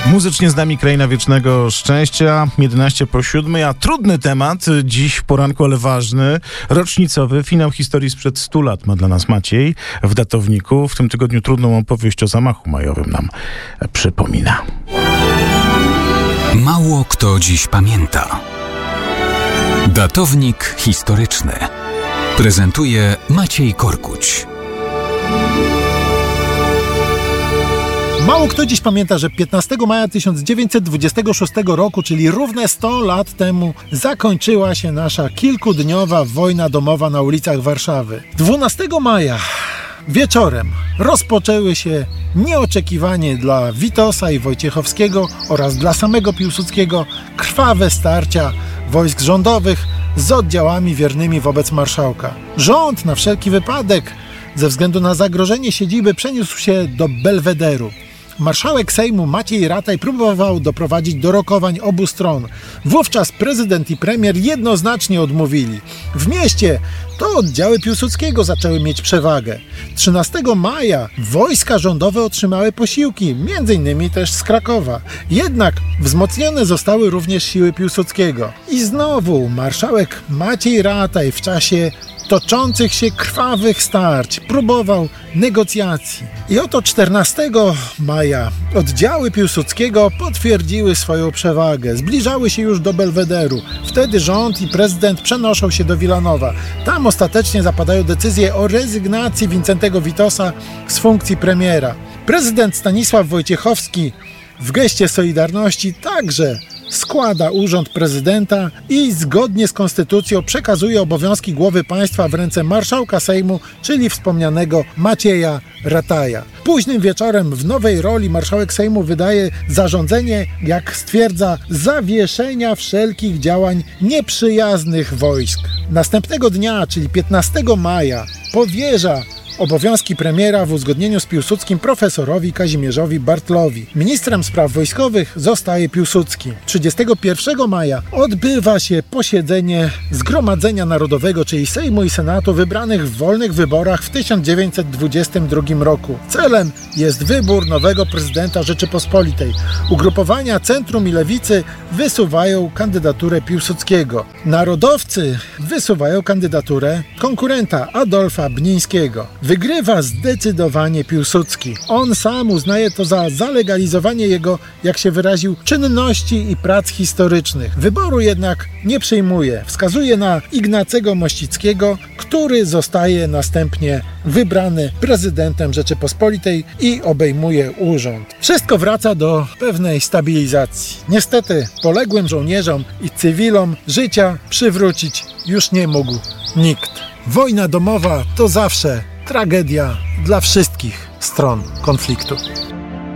Muzycznie z nami Kraina Wiecznego Szczęścia, 11:07, a trudny temat dziś w poranku, ale ważny, rocznicowy, finał historii sprzed 100 lat ma dla nas Maciej w datowniku. W tym tygodniu trudną opowieść o zamachu majowym nam przypomina. Mało kto dziś pamięta. Datownik historyczny prezentuje Maciej Korkuć. Mało kto dziś pamięta, że 15 maja 1926 roku, czyli równe 100 lat temu, zakończyła się nasza kilkudniowa wojna domowa na ulicach Warszawy. 12 maja wieczorem rozpoczęły się nieoczekiwanie dla Witosa i Wojciechowskiego oraz dla samego Piłsudskiego krwawe starcia wojsk rządowych z oddziałami wiernymi wobec marszałka. Rząd na wszelki wypadek ze względu na zagrożenie siedziby przeniósł się do Belwederu. Marszałek Sejmu Maciej Rataj próbował doprowadzić do rokowań obu stron. Wówczas prezydent i premier jednoznacznie odmówili. W mieście to oddziały Piłsudskiego zaczęły mieć przewagę. 13 maja wojska rządowe otrzymały posiłki, m.in. też z Krakowa. Jednak wzmocnione zostały również siły Piłsudskiego. I znowu marszałek Maciej Rataj w czasie toczących się krwawych starć próbował negocjacji. I oto 14 maja oddziały Piłsudskiego potwierdziły swoją przewagę. Zbliżały się już do Belwederu. Wtedy rząd i prezydent przenoszą się do Wilanowa. Tam ostatecznie zapadają decyzje o rezygnacji Wincentego Witosa z funkcji premiera. Prezydent Stanisław Wojciechowski w geście solidarności także składa urząd prezydenta i zgodnie z konstytucją przekazuje obowiązki głowy państwa w ręce marszałka Sejmu, czyli wspomnianego Macieja Rataja. Późnym wieczorem w nowej roli marszałek Sejmu wydaje zarządzenie, jak stwierdza, zawieszenia wszelkich działań nieprzyjaznych wojsk. Następnego dnia, czyli 15 maja, powierza obowiązki premiera w uzgodnieniu z Piłsudskim profesorowi Kazimierzowi Bartlowi. Ministrem spraw wojskowych zostaje Piłsudski. 31 maja odbywa się posiedzenie Zgromadzenia Narodowego, czyli Sejmu i Senatu wybranych w wolnych wyborach w 1922 roku. Celem jest wybór nowego prezydenta Rzeczypospolitej. Ugrupowania centrum i lewicy wysuwają kandydaturę Piłsudskiego. Narodowcy wysuwają kandydaturę konkurenta Adolfa Bnińskiego. Wygrywa zdecydowanie Piłsudski. On sam uznaje to za zalegalizowanie jego, jak się wyraził, czynności i prac historycznych. Wyboru jednak nie przyjmuje. Wskazuje na Ignacego Mościckiego, który zostaje następnie wybrany prezydentem Rzeczypospolitej i obejmuje urząd. Wszystko wraca do pewnej stabilizacji. Niestety poległym żołnierzom i cywilom życia przywrócić już nie mógł nikt. Wojna domowa to zawsze tragedia dla wszystkich stron konfliktu.